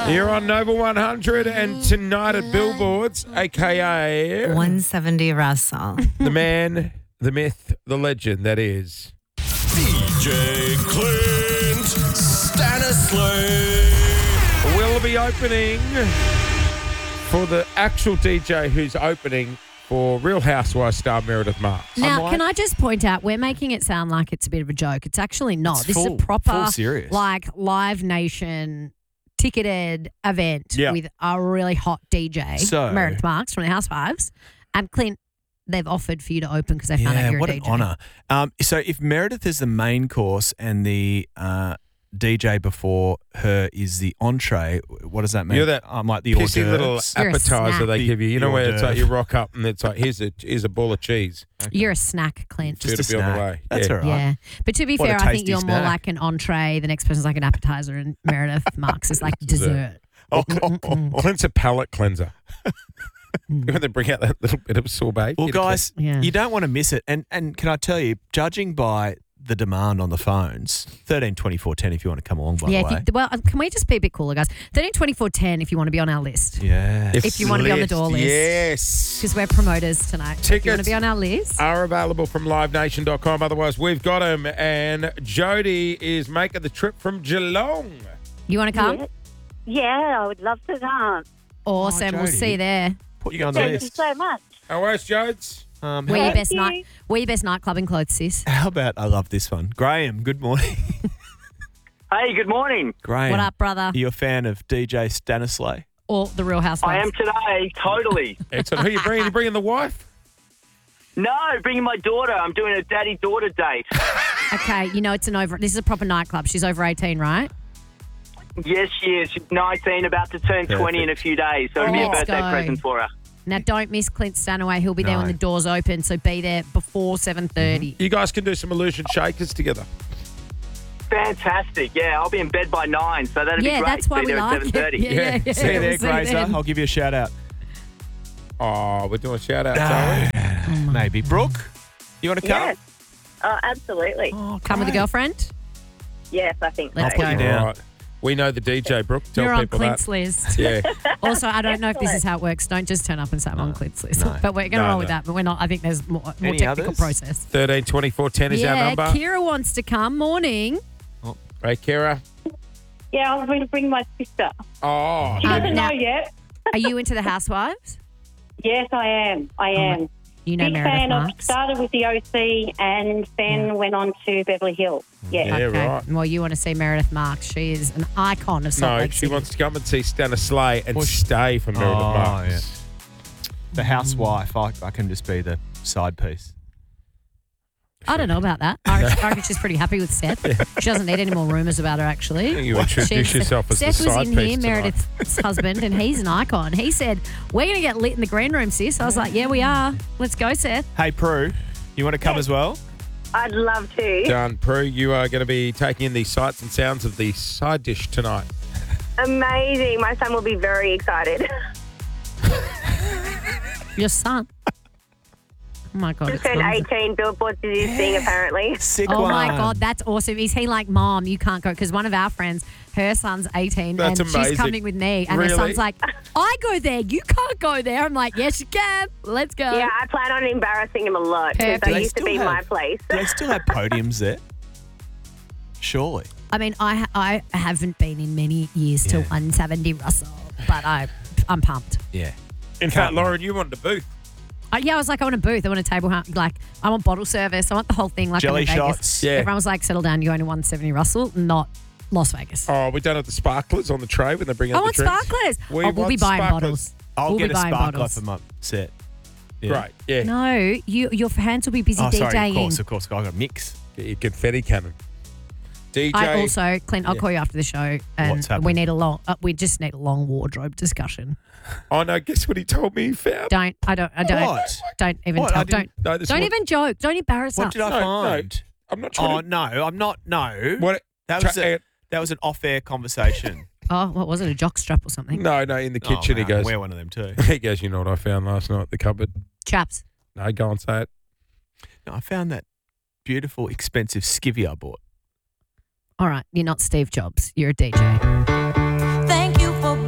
You're on Nova 100 and tonight at Billboards, a.k.a. 170 Russell. the man, the myth, the legend that is... DJ Clint Stanisley. Will be opening for the actual DJ who's opening for Real Housewives star Meredith Marks. Now, can I just point out, we're making it sound like it's a bit of a joke. It's actually not. It's this is full a proper, serious. like, Live Nation ticketed event Yeah. with a really hot DJ, So- Meredith Marks from the Housewives. And Clint, they've offered for you to open because they found out you're what a an DJ. honour. So if Meredith is the main course and the DJ before her is the entree, what does that mean? You're that I'm like the hors pissy little d'oeuvres. You're a appetizer snack. they give you. You know The where hors it's like you d'oeuvre. rock up and it's like, here's a ball of cheese. You're a snack, Clint. Just Just a to be on the snack. way. That's Yeah. all right. Yeah. But to be What a fair, I think tasty you're more snack. like an entree. The next person's like an appetizer, and Meredith Marks is like dessert. Clint's a palate cleanser. When they bring out that little bit of sorbet. Well, get a guys, Yeah. you don't want to miss it. And can I tell you, judging by the demand on the phones, 13 24 10 if you want to come along, by Yeah. the way. Can we just be a bit cooler, guys? 13 24 10 if you want to be on our list. Yeah. If you want to be on the door list. Yes. Because we're promoters tonight. If you want to Tickets be on our list. are available from livenation.com. Otherwise, we've got them. And Jody is making the trip from Geelong. You want to come? Yeah, I would love to come. Awesome. We'll Jody. see you there. Put you on the Thank you list. so much. How are you, Jodes? How, Wear your best you. night. Wear your best nightclub in clothes, sis. how about, I love this one. Graham, good morning. Hey, good morning. Graham. What up, brother? Are you a fan of DJ Stanisley? Or the Real Housewives. I am today, totally. Excellent. Who you bringing? You bringing the wife? No, bringing my daughter. I'm doing a daddy-daughter date. Okay, you know it's this is a proper nightclub. She's over 18, right? Yes, she is. She's 19, about to turn 20 in a few days. So it'll be a Let's birthday go. present for her. Now, don't miss Clint Stanaway. He'll be there No. when the doors open, so be there before 7:30. You guys can do some illusion shakers together. Fantastic. Yeah, I'll be in bed by 9, so that'll Yeah, be great. that's why be we there like at it. 7:30. Yeah. See you there, We'll see you Grazer. then. I'll give you a shout out. Oh, we're doing shout outs, are we? Maybe. Brooke, you want to come? Yes. Oh, absolutely. Come with a girlfriend? Yes, I think so. Let's put go. you down. All right. We know the DJ, Brooke. Tell You're on people Clint's that. list. Yeah. Also, I don't know if this is how it works. Don't just turn up and say I'm on Clint's list. No. But we're going to No, roll with no. that. But we're not. I think there's more Any technical others? process. 13 24 10 is our Yeah, number. Kira wants to come. Morning. Hey, Kira. Yeah, I was going to bring my sister. Oh, She doesn't now- know yet. Are you into the Housewives? Yes, I am. I am. You know Big Meredith fan of, Marks. started with the OC and then went on to Beverly Hills. Yeah. Yeah, Okay. right. Well, you want to see Meredith Marks. She is an icon of Salt No, Lake she City. wants to come and see Stanisley and Well, stay for Meredith Oh, Marks. The housewife, I can just be the side piece. I don't know about that. I reckon she's pretty happy with Seth. She doesn't need any more rumours about her, actually. You introduce She- yourself as Seth the was side in piece here, tonight. Meredith's husband, and he's an icon. He said, we're going to get lit in the green room, sis. I was like, yeah, we are. Let's go, Seth. Hey, Prue, you want to come as well? I'd love to. Done. Prue, you are going to be taking in the sights and sounds of the side dish tonight. Amazing. My son will be very excited. Your son. Oh, my God. Just it's turned Gonzo. 18. Billboards is his thing, apparently. Sick Oh, one. my God. That's awesome. Is he like, Mom, you can't go? Because one of our friends, her son's 18 That's and amazing. she's coming with me. And Really? her son's like, I go there. You can't go there. I'm like, yes, you can. Let's go. Yeah, I plan on embarrassing him a lot because Perfect. that They used to still be have- my place. Do they still have podiums there? Surely. I mean, I haven't been in many years to Yeah. 170 Russell, but I'm pumped. Yeah. In fact, Lauren, you wanted a booth. Yeah, I was like, I want a booth. I want a table, like, I want bottle service. I want the whole thing. Like, Jelly I'm in Vegas. shots. Yeah. Everyone was like, settle down. You're going to 170 Russell, not Las Vegas. Oh, we don't have the sparklers on the tray when they bring I out want the drinks. sparklers. We We'll be want buying sparklers. bottles. I'll We'll get be a buying sparkler bottles. for my set. Yeah. Great, yeah. No, your hands will be busy Oh, DJing. sorry, of course. I've got a mix. Get your confetti cannon. DJ. I also, Clint, I'll Yeah. call you after the show, What's and happening? we just need a long wardrobe discussion. Oh, no, guess what he told me he found? I don't What? even What? I tell. didn't- No, this Don't one- even joke. Don't embarrass What us. did I No, find? I'm not trying Oh, to... no, I'm not. No. What? That was an off-air conversation. Oh, what was it? A jockstrap or something? No, in the kitchen he no, goes... Wear one of them too. He goes, you know what I found last night at the cupboard? Chaps. No, go and say it. No, I found that beautiful, expensive skivvy I bought. All right, you're not Steve Jobs. You're a DJ. Thank you for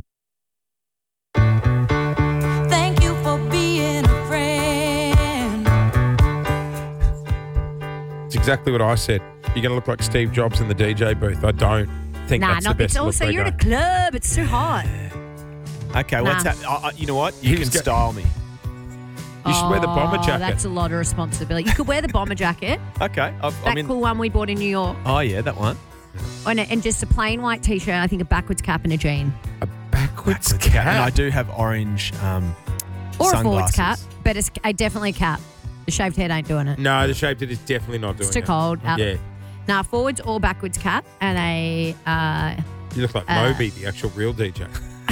exactly what I said. You're going to look like Steve Jobs in the DJ booth. I don't think Nah, that's the not. best It's also look you're they at a go. club. It's too hot. Okay, what's Nah. that? You know what? You He can was go- style me. You should wear the bomber jacket. That's a lot of responsibility. You could wear the bomber jacket. Okay. That cool one we bought in New York. Oh, yeah, that one. And just a plain white t-shirt. I think a backwards cap and a jean. A backwards And I cap. do have orange Or sunglasses. a forwards cap. But it's definitely a cap. The shaved head ain't doing it. No, the shaved head is definitely not doing It's too it. cold. Yeah. Now, forwards or backwards cap and a... You look like Moby, the actual real DJ.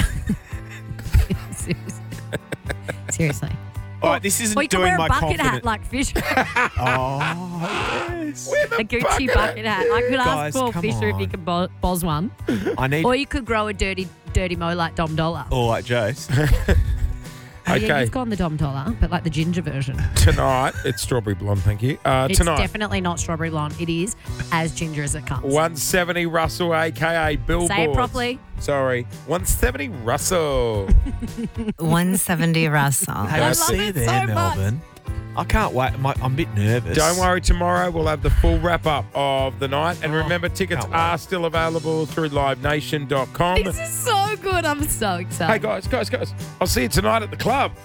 Seriously. All right, this isn't Or you can doing wear a my bucket confidence. hat like Fisher. Oh, yes. A Gucci bucket hat. I could Guys, ask Paul come Fisher if he on. could boz one. I need. Or you could grow a dirty mo like Dom Dollar. Or like Jace. Oh, yeah, Okay. you've gone the Dom Dollar, but like the ginger version. Tonight, it's strawberry blonde, thank you. It's Tonight, definitely not strawberry blonde. It is as ginger as it comes. 170 Russell, a.k.a. Billboard. Say it properly. Sorry. 170 Russell. 170 Russell. Hey, I I love see it there, so much. Melbourne. I can't wait. I'm a bit nervous. Don't worry, tomorrow we'll have the full wrap-up of the night. And remember, tickets can't wait. are still available through livenation.com. This is so good. I'm so excited. Hey, guys. I'll see you tonight at the club.